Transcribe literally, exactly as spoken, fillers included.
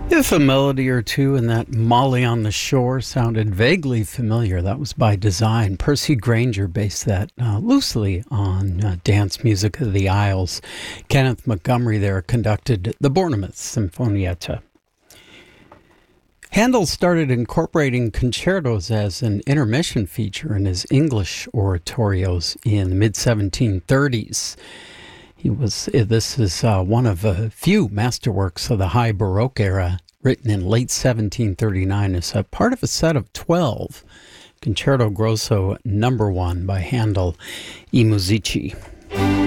If a melody or two in that Molly on the Shore sounded vaguely familiar, that was by design. Percy Grainger based that uh, loosely on uh, dance music of the Isles. Kenneth Montgomery there conducted the Bournemouth Sinfonietta. Handel started incorporating concertos as an intermission feature in his English oratorios in the mid seventeen thirties. He was, this is uh, one of a few masterworks of the High Baroque era, written in late seventeen thirty-nine as a part of a set of twelve. Concerto Grosso Number One by Handel I Musici.